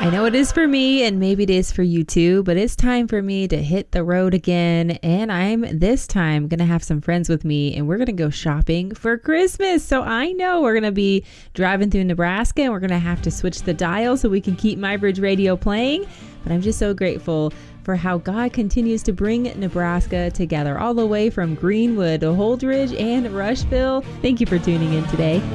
I know it is for me, and maybe it is for you too, but it's time for me to hit the road again. And I'm this time going to have some friends with me, and we're going to go shopping for Christmas. So I know we're going to be driving through Nebraska, and we're going to have to switch the dial so we can keep My Bridge Radio playing. But I'm just so grateful for how God continues to bring Nebraska together, all the way from Greenwood to Holdridge and Rushville. Thank you for tuning in today.